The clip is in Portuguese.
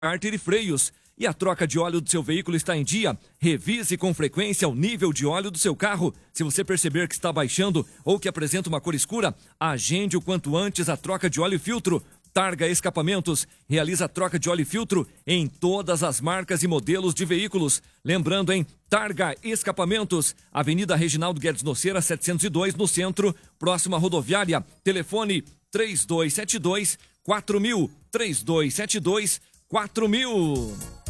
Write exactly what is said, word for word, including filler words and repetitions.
cárter e freios. E a troca de óleo do seu veículo está em dia? Revise com frequência o nível de óleo do seu carro. Se você perceber que está baixando ou que apresenta uma cor escura, agende o quanto antes a troca de óleo e filtro. Targa Escapamentos realiza a troca de óleo e filtro em todas as marcas e modelos de veículos. Lembrando, hein? Targa Escapamentos, Avenida Reginaldo Guedes Noceira, setecentos e dois, no centro, próximo à rodoviária. Telefone três dois sete dois, quatro mil, três dois sete dois, quatro mil.